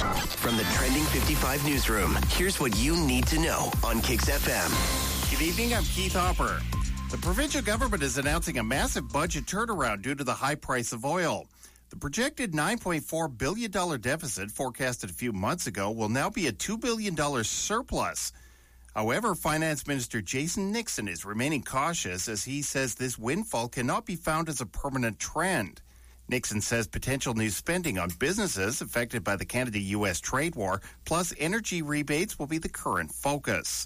From the Trending 55 newsroom, here's what you need to know on Kicks FM. Good evening, I'm Keith Hopper. The provincial government is announcing a massive budget turnaround due to the high price of oil. The projected $9.4 billion deficit forecasted a few months ago will now be a $2 billion surplus. However, Finance Minister Jason Nixon is remaining cautious as he says this windfall cannot be found as a permanent trend. Nixon says potential new spending on businesses affected by the Canada-U.S. trade war, plus energy rebates, will be the current focus.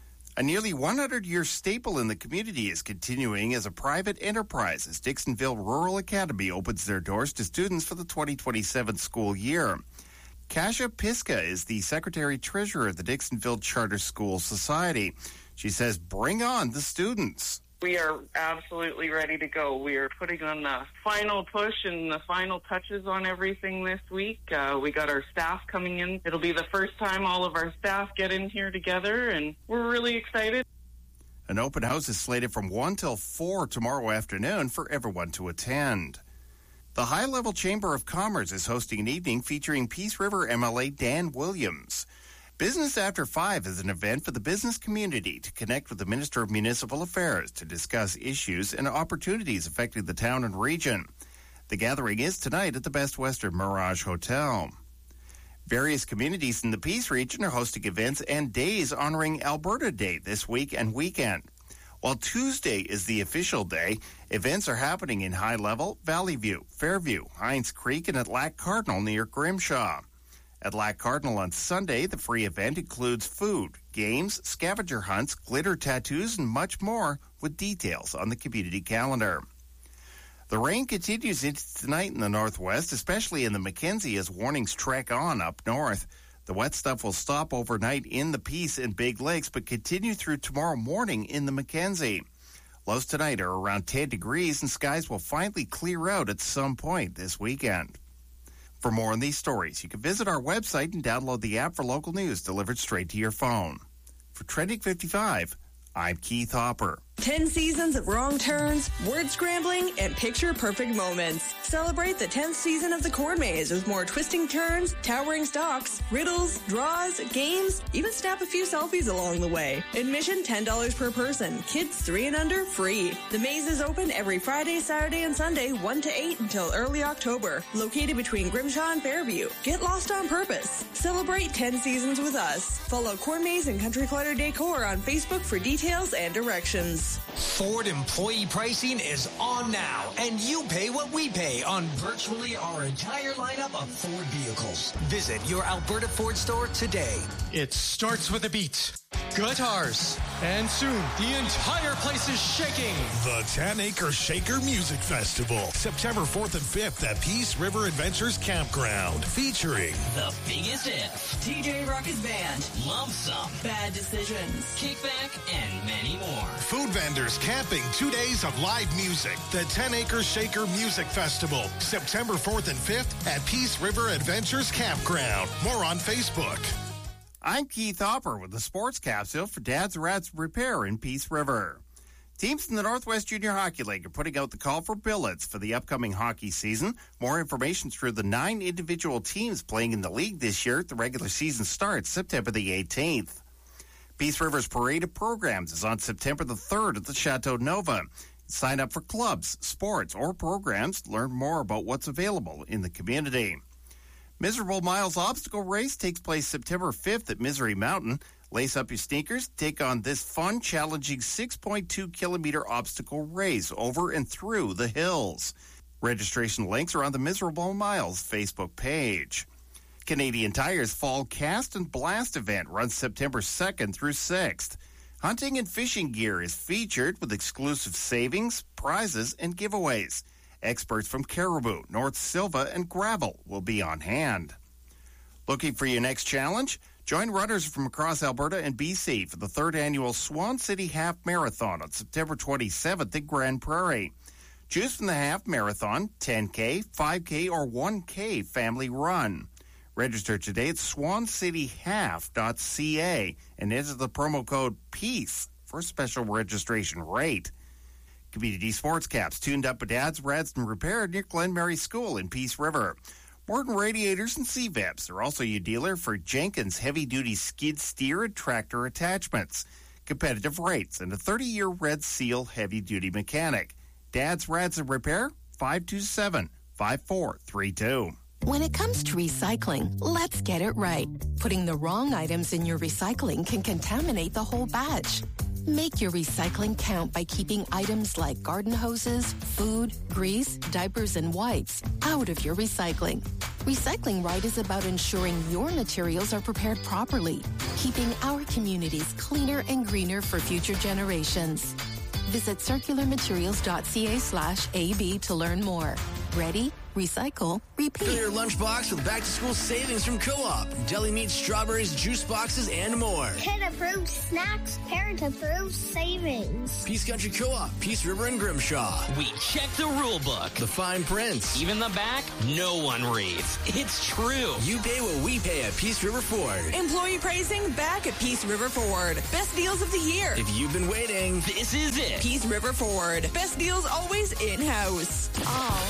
A nearly 100-year staple in the community is continuing as a private enterprise as Dixonville Rural Academy opens their doors to students for the 2027 school year. Kasia Piska is the Secretary-Treasurer of the Dixonville Charter School Society. She says, bring on the students. We are absolutely ready to go. We are putting on the final push and the final touches on everything this week. We got our staff coming in. It'll be the first time all of our staff get in here together, and we're really excited. An open house is slated from 1 till 4 tomorrow afternoon for everyone to attend. The High Level Chamber of Commerce is hosting an evening featuring Peace River MLA Dan Williams. Business After 5 is an event for the business community to connect with the Minister of Municipal Affairs to discuss issues and opportunities affecting the town and region. The gathering is tonight at the Best Western Mirage Hotel. Various communities in the Peace region are hosting events and days honoring Alberta Day this week and weekend. While Tuesday is the official day, events are happening in High Level, Valley View, Fairview, Hines Creek, and at Lac Cardinal near Grimshaw. At Lac Cardinal on Sunday, the free event includes food, games, scavenger hunts, glitter tattoos, and much more, with details on the community calendar. The rain continues into tonight in the northwest, especially in the Mackenzie, as warnings trek on up north. The wet stuff will stop overnight in the Peace and Big Lakes, but continue through tomorrow morning in the Mackenzie. Lows tonight are around 10 degrees, and skies will finally clear out at some point this weekend. For more on these stories, you can visit our website and download the app for local news delivered straight to your phone. For Trending 55, I'm Keith Hopper. 10 seasons of wrong turns, word scrambling, and picture-perfect moments. Celebrate the 10th season of the Corn Maze with more twisting turns, towering stalks, riddles, draws, games, even snap a few selfies along the way. Admission $10 per person. Kids 3 and under, free. The maze is open every Friday, Saturday, and Sunday, 1 to 8 until early October. Located between Grimshaw and Fairview. Get lost on purpose. Celebrate 10 seasons with us. Follow Corn Maze and Country Clutter Decor on Facebook for details and directions. Ford employee pricing is on now, and you pay what we pay on virtually our entire lineup of Ford vehicles. Visit your Alberta Ford store today. It starts with a beat, guitars, and soon the entire place is shaking. The 10-Acre Shaker Music Festival, September 4th and 5th at Peace River Adventures Campground, featuring The Biggest If, TJ Rock's Band, Lump Sum, Bad Decisions, Kickback, and many more. food vendors camping, 2 days of live music. The 10-Acre Shaker Music Festival, September 4th and 5th at Peace River Adventures Campground. More on Facebook. I'm Keith Hopper with the Sports Capsule for Dad's Rats Repair in Peace River. Teams in the Northwest Junior Hockey League are putting out the call for billets for the upcoming hockey season. More information through the 9 individual teams playing in the league this year. The regular season starts September the 18th. Peace River's Parade of Programs is on September the 3rd at the Chateau Nova. Sign up for clubs, sports, or programs to learn more about what's available in the community. Miserable Miles Obstacle Race takes place September 5th at Misery Mountain. Lace up your sneakers, take on this fun, challenging 6.2-kilometer obstacle race over and through the hills. Registration links are on the Miserable Miles Facebook page. Canadian Tire's Fall Cast and Blast event runs September 2nd through 6th. Hunting and fishing gear is featured with exclusive savings, prizes, and giveaways. Experts from Caribou, North Silva, and Gravel will be on hand. Looking for your next challenge? Join runners from across Alberta and BC for the 3rd annual Swan City Half Marathon on September 27th in Grand Prairie. Choose from the half marathon, 10K, 5K, or 1K family run. Register today at swancityhalf.ca and enter the promo code PEACE for a special registration rate. Community Sports Caps tuned up with Dad's Rats and Repair near Glen Mary School in Peace River. Morton Radiators and CVAPs are also your dealer for Jenkins heavy-duty skid steer and tractor attachments. Competitive rates and a 30-year Red Seal heavy-duty mechanic. Dad's Rads and Repair, 527-5432. When it comes to recycling, let's get it right. Putting the wrong items in your recycling can contaminate the whole batch. Make your recycling count by keeping items like garden hoses, food, grease, diapers, and wipes out of your recycling. Recycling Right is about ensuring your materials are prepared properly, keeping our communities cleaner and greener for future generations. Visit circularmaterials.ca/AB to learn more. Ready? Recycle, repeat. Fill your lunchbox with back-to-school savings from Co-op. Deli meats, strawberries, juice boxes, and more. Kid-approved snacks, parent-approved savings. Peace Country Co-op, Peace River and Grimshaw. We checked the rule book. The fine print. Even the back, no one reads. It's true. You pay what we pay at Peace River Ford. Employee pricing back at Peace River Ford. Best deals of the year. If you've been waiting, This is it. Peace River Ford. Best deals always in-house. All